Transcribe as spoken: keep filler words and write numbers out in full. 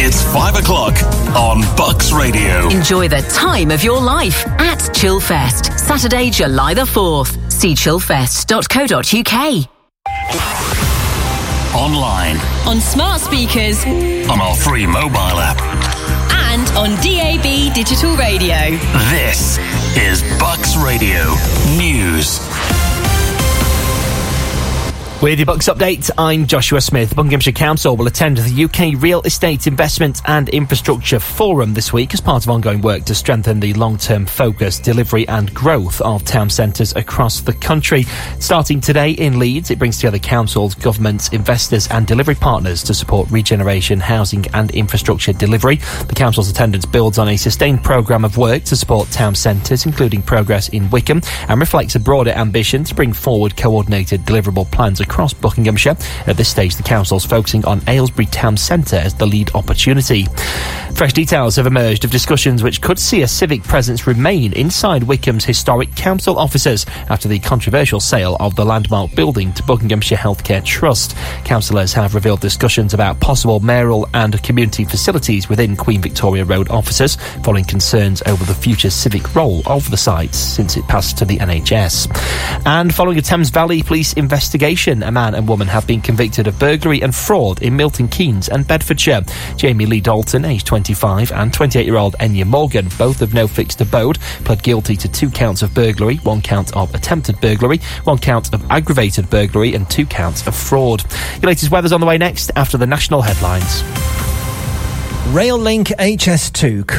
It's five o'clock on Bucks Radio. Enjoy the time of your life at Chillfest, Saturday, July the fourth. See chillfest dot co dot uk. Online. On smart speakers. On our free mobile app. And on D A B digital radio. This is Bucks Radio News. With your Bucks update, I'm Joshua Smith. Buckinghamshire Council will attend the U K Real Estate Investment and Infrastructure Forum this week as part of ongoing work to strengthen the long-term focus, delivery and growth of town centres across the country. Starting today in Leeds, it brings together councils, governments, investors and delivery partners to support regeneration, housing and infrastructure delivery. The council's attendance builds on a sustained programme of work to support town centres, including progress in Wickham, and reflects a broader ambition to bring forward coordinated deliverable plans across Buckinghamshire. At this stage, the council's focusing on Aylesbury Town Centre as the lead opportunity. Fresh details have emerged of discussions which could see a civic presence remain inside Wickham's historic council offices after the controversial sale of the landmark building to Buckinghamshire Healthcare Trust. Councillors have revealed discussions about possible mayoral and community facilities within Queen Victoria Road offices, following concerns over the future civic role of the site since it passed to the N H S. And following a Thames Valley Police investigation, a man and woman have been convicted of burglary and fraud in Milton Keynes and Bedfordshire. Jamie Lee Dalton, aged twenty-five, and twenty-eight-year-old Enya Morgan, both of no fixed abode, pled guilty to two counts of burglary, one count of attempted burglary, one count of aggravated burglary and two counts of fraud. Your latest weather's on the way next after the national headlines. Rail Link H S two